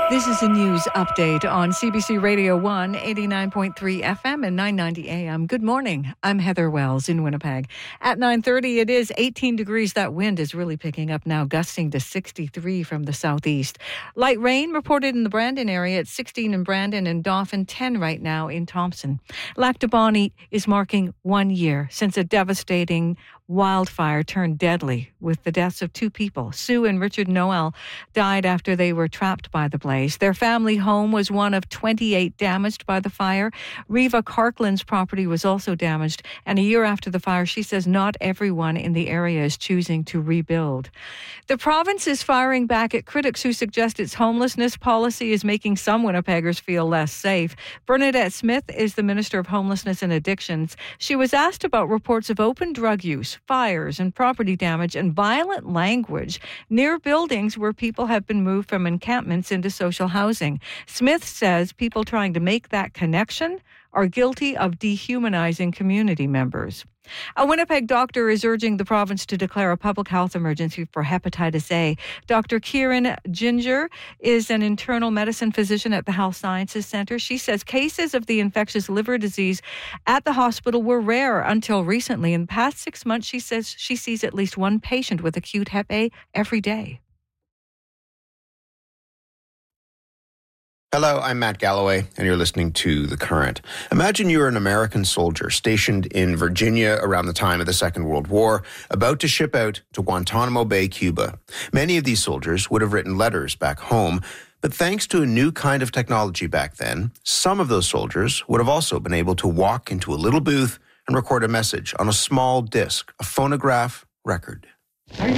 This is a news update on CBC Radio 1, 89.3 FM and 990 AM. Good morning. I'm Heather Wells in Winnipeg. At 9:30, it is 18 degrees. That wind is really picking up now, gusting to 63 from the southeast. Light rain reported in the Brandon area at 16 in Brandon and Dauphin, 10 right now in Thompson. Lac du Bonnet is marking 1 year since a devastating wildfire turned deadly with the deaths of 2 people. Sue and Richard Noel died after they were trapped by the blaze. Their family home was one of 28 damaged by the fire. Reva Carkland's property was also damaged, and a year after the fire, she says not everyone in the area is choosing to rebuild. The province is firing back at critics who suggest its homelessness policy is making some Winnipeggers feel less safe. Bernadette Smith is the Minister of Homelessness and Addictions. She was asked about reports of open drug use, fires and property damage and violent language near buildings where people have been moved from encampments into social housing. Smith says people trying to make that connection are guilty of dehumanizing community members. A Winnipeg doctor is urging the province to declare a public health emergency for hepatitis A. Dr. Kieran Ginger is an internal medicine physician at the Health Sciences Centre. She says cases of the infectious liver disease at the hospital were rare until recently. In the past 6 months, she says she sees at least one patient with acute Hep A every day. Hello, I'm Matt Galloway, and you're listening to The Current. Imagine you're an American soldier stationed in Virginia around the time of the Second World War, about to ship out to Guantanamo Bay, Cuba. Many of these soldiers would have written letters back home, but thanks to a new kind of technology back then, some of those soldiers would have also been able to walk into a little booth and record a message on a small disc, a phonograph record.